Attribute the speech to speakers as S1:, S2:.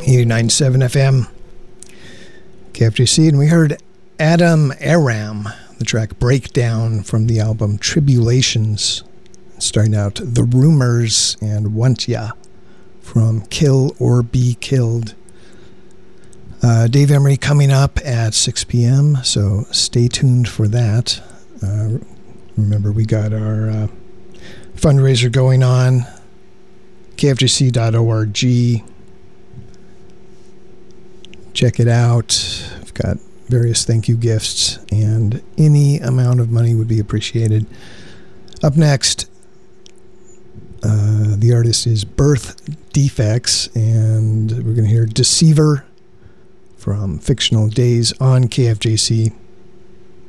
S1: 89.7 FM, KFJC, and we heard Adam Aram, the track Breakdown from the album Tribulations, starting out The Rumors and Want Ya from Kill or Be Killed. Dave Emery coming up at 6 p.m., so stay tuned for that. Remember, we got our fundraiser going on, kfjc.org. Check it out. I've got various thank you gifts, and any amount of money would be appreciated. Up next, the artist is Birth Defects, and we're going to hear Deceiver from Fictional Days on KFJC.